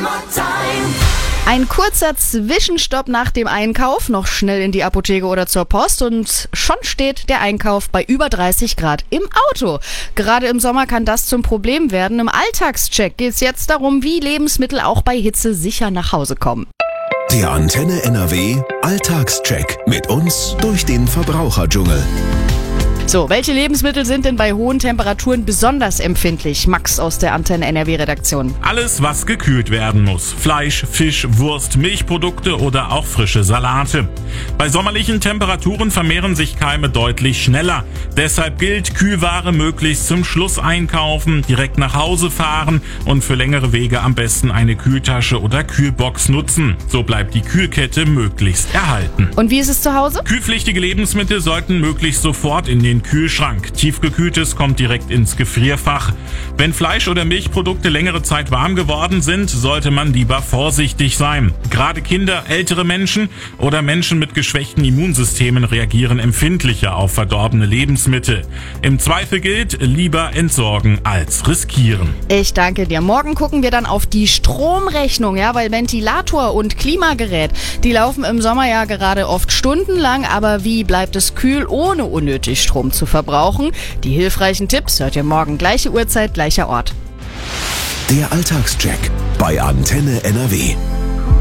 Ein kurzer Zwischenstopp nach dem Einkauf, noch schnell in die Apotheke oder zur Post und schon steht der Einkauf bei über 30 Grad im Auto. Gerade im Sommer kann das zum Problem werden. Im Alltagscheck geht es jetzt darum, wie Lebensmittel auch bei Hitze sicher nach Hause kommen. Der Antenne NRW Alltagscheck mit uns durch den Verbraucherdschungel. So, welche Lebensmittel sind denn bei hohen Temperaturen besonders empfindlich? Max aus der Antenne NRW-Redaktion. Alles, was gekühlt werden muss. Fleisch, Fisch, Wurst, Milchprodukte oder auch frische Salate. Bei sommerlichen Temperaturen vermehren sich Keime deutlich schneller. Deshalb gilt, Kühlware möglichst zum Schluss einkaufen, direkt nach Hause fahren und für längere Wege am besten eine Kühltasche oder Kühlbox nutzen. So bleibt die Kühlkette möglichst erhalten. Und wie ist es zu Hause? Kühlpflichtige Lebensmittel sollten möglichst sofort in den Kühlschrank. Tiefgekühltes kommt direkt ins Gefrierfach. Wenn Fleisch oder Milchprodukte längere Zeit warm geworden sind, sollte man lieber vorsichtig sein. Gerade Kinder, ältere Menschen oder Menschen mit geschwächten Immunsystemen reagieren empfindlicher auf verdorbene Lebensmittel. Im Zweifel gilt, lieber entsorgen als riskieren. Ich danke dir. Morgen gucken wir dann auf die Stromrechnung, weil Ventilator und Klimagerät, die laufen im Sommer ja gerade oft stundenlang, aber wie bleibt es kühl, ohne unnötig Strom zu verbrauchen? Die hilfreichen Tipps hört ihr morgen, gleiche Uhrzeit, gleicher Ort. Der Alltagscheck bei Antenne NRW.